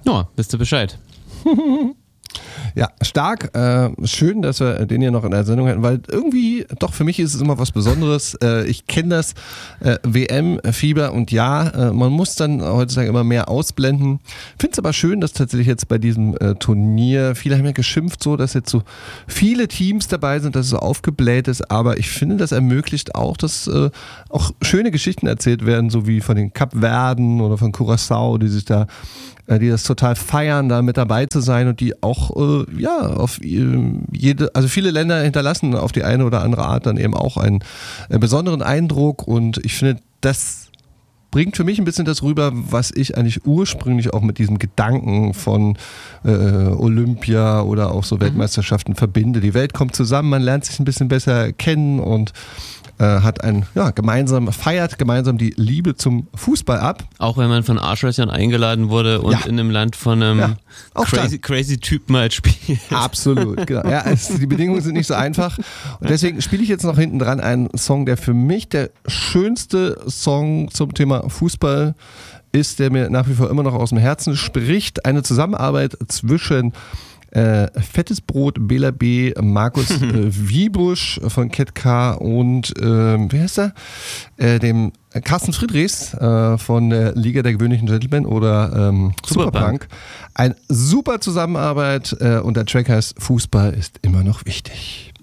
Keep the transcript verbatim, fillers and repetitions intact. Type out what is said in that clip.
Ja, wisst ihr Bescheid. Ja, stark. Äh, schön, dass wir den hier noch in der Sendung hätten, weil irgendwie, doch für mich ist es immer was Besonderes. Äh, ich kenne das äh, W M-Fieber und ja, äh, man muss dann heutzutage immer mehr ausblenden. Finde es aber schön, dass tatsächlich jetzt bei diesem äh, Turnier, viele haben ja geschimpft so, dass jetzt so viele Teams dabei sind, dass es so aufgebläht ist, aber ich finde, das ermöglicht auch, dass äh, auch schöne Geschichten erzählt werden, so wie von den Kapverden oder von Curaçao, die sich da die das total feiern, da mit dabei zu sein und die auch, äh, ja, auf jede, also viele Länder hinterlassen auf die eine oder andere Art dann eben auch einen, einen besonderen Eindruck und ich finde, das bringt für mich ein bisschen das rüber, was ich eigentlich ursprünglich auch mit diesem Gedanken von äh, Olympia oder auch so Weltmeisterschaften mhm. verbinde. Die Welt kommt zusammen, man lernt sich ein bisschen besser kennen und äh, hat ein, ja, gemeinsam, feiert gemeinsam die Liebe zum Fußball ab. Auch wenn man von Arschlöchern eingeladen wurde und ja. in einem Land von einem ja, crazy, crazy Typen halt spielt. Absolut, genau. Ja, es, die Bedingungen sind nicht so einfach. Und deswegen spiele ich jetzt noch hinten dran einen Song, der für mich der schönste Song zum Thema Fußball ist, der mir nach wie vor immer noch aus dem Herzen spricht. Eine Zusammenarbeit zwischen Äh, Fettes Brot, Bela B., Markus äh, Wiebusch von Cat K. und äh, wer heißt er? Äh, dem Carsten Friedrichs äh, von der Liga der gewöhnlichen Gentlemen oder ähm, Superpunk. Superpunk. Eine super Zusammenarbeit äh, und der Track heißt Fußball ist immer noch wichtig.